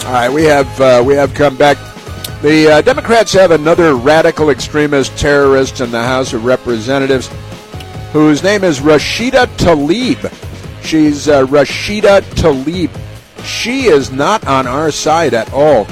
All right, we have come back. The Democrats have another radical extremist terrorist in the House of Representatives whose name is Rashida Tlaib. She's Rashida Tlaib. She is not on our side at all.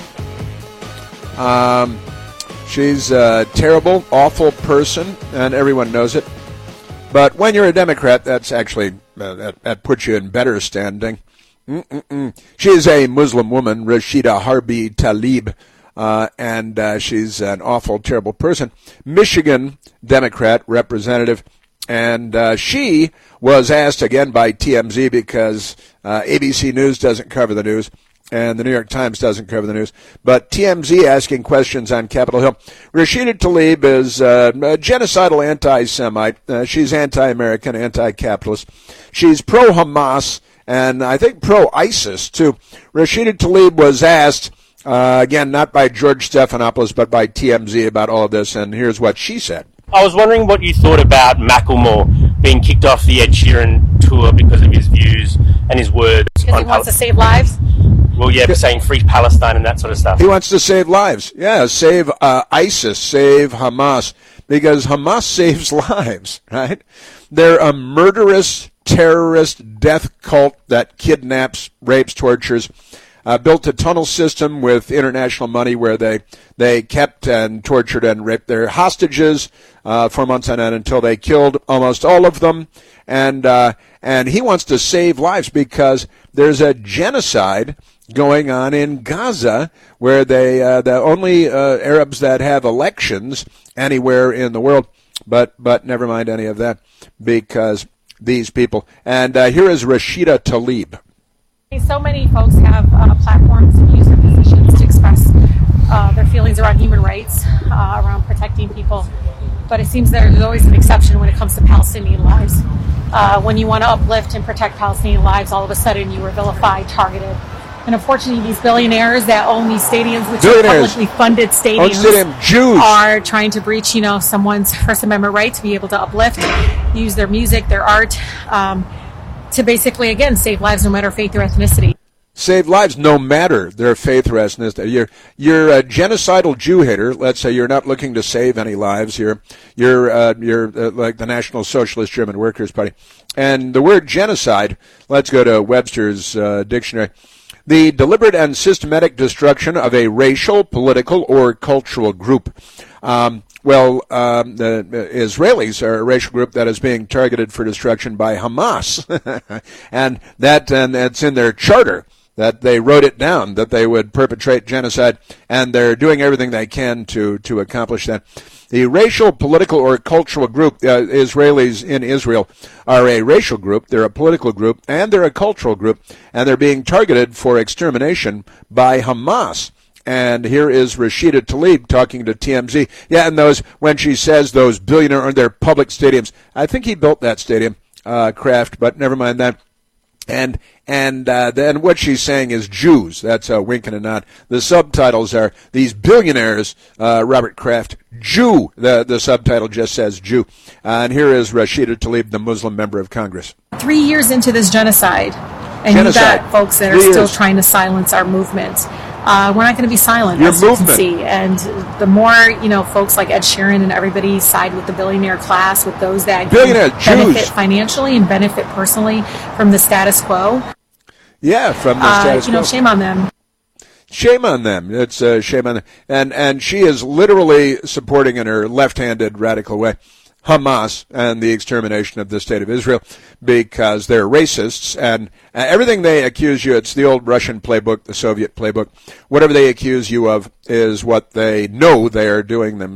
She's a terrible, awful person, and everyone knows it. But when you're a Democrat, that's actually, that puts you in better standing. She is a Muslim woman, Rashida Harbi Tlaib, and she's an awful, terrible person. Michigan Democrat representative, and she was asked again by TMZ because ABC News doesn't cover the news, and the New York Times doesn't cover the news. But TMZ asking questions on Capitol Hill. Rashida Tlaib is a genocidal anti-Semite. She's anti-American, anti-capitalist. She's pro-Hamas, and I think pro-ISIS, too. Rashida Tlaib was asked, again, not by George Stephanopoulos, but by TMZ about all of this, and here's what she said. I was wondering what you thought about Macklemore being kicked off the Ed Sheeran tour because of his views and his words. Because he wants to save lives? Well, yeah, saying free Palestine and that sort of stuff. He wants to save lives. Yeah, save ISIS, save Hamas, because Hamas saves lives, right? They're a murderous, terrorist death cult that kidnaps, rapes, tortures. Built a tunnel system with international money where they kept and tortured and raped their hostages for months on end until they killed almost all of them. And he wants to save lives because there's a genocide going on in Gaza where the only Arabs that have elections anywhere in the world. But never mind any of that because these people. And here is Rashida Tlaib. So many folks have platforms and use their positions to express their feelings around human rights, around protecting people. But it seems there's always an exception when it comes to Palestinian lives. When you want to uplift and protect Palestinian lives, all of a sudden you are vilified, targeted. And unfortunately, these billionaires that own these stadiums, which are publicly funded stadiums, Jews, are trying to breach, someone's First Amendment right to be able to uplift, use their music, their art, to basically, again, save lives no matter faith or ethnicity. Save lives no matter their faith or ethnicity. You're a genocidal Jew hater. Let's say you're not looking to save any lives. You're like the National Socialist German Workers' Party. And the word genocide, let's go to Webster's dictionary. The deliberate and systematic destruction of a racial, political, or cultural group. The Israelis are a racial group that is being targeted for destruction by Hamas. and it's in their charter that they wrote it down, that they would perpetrate genocide, and they're doing everything they can to accomplish that. The racial, political, or cultural group, Israelis in Israel, are a racial group, they're a political group, and they're a cultural group, and they're being targeted for extermination by Hamas. And here is Rashida Tlaib talking to TMZ. Yeah, and when she says those billionaires are their public stadiums, I think he built that stadium, Kraft, but never mind that. And then what she's saying is Jews. That's a wink and a nod. The subtitles are these billionaires, Robert Kraft, Jew. The subtitle just says Jew. And here is Rashida Tlaib, the Muslim member of Congress. 3 years into this genocide, and you've got folks that are still trying to silence our movement. We're not going to be silent, as you can see. And the more, folks like Ed Sheeran and everybody side with the billionaire class, with those that benefit financially and benefit personally from the status quo. Yeah, from the status quo. Shame on them. Shame on them. It's shame on them. And she is literally supporting in her left-handed radical way Hamas and the extermination of the state of Israel because they're racists and everything they accuse you, it's the old Russian playbook, the Soviet playbook. Whatever they accuse you of is what they know they are doing themselves.